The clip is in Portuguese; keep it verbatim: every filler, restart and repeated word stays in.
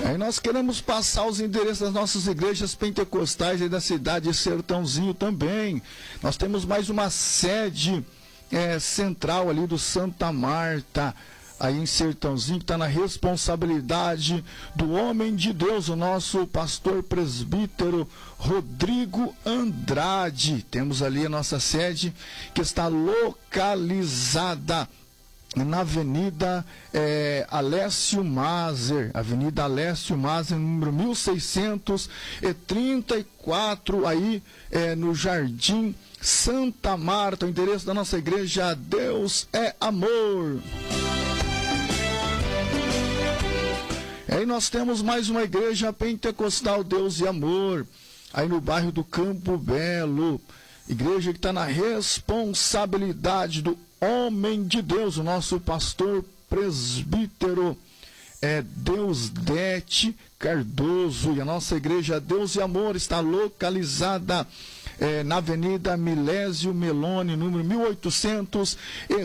Aí nós queremos passar os endereços das nossas igrejas pentecostais aí da cidade de Sertãozinho também. Nós temos mais uma sede é, central ali do Santa Marta, aí em Sertãozinho, que está na responsabilidade do homem de Deus, o nosso pastor presbítero Rodrigo Andrade. Temos ali a nossa sede, que está localizada na Avenida é, Alessio Maser, Avenida Alessio Maser, número mil seiscentos e trinta e quatro, aí é, no Jardim Santa Marta. O endereço da nossa igreja: Deus é Amor. Aí nós temos mais uma igreja pentecostal, Deus e Amor, aí no bairro do Campo Belo. Igreja que está na responsabilidade do homem de Deus, o nosso pastor presbítero é Deusdete Cardoso. E a nossa igreja Deus e Amor está localizada é, na Avenida Milésio Meloni, número mil oitocentos e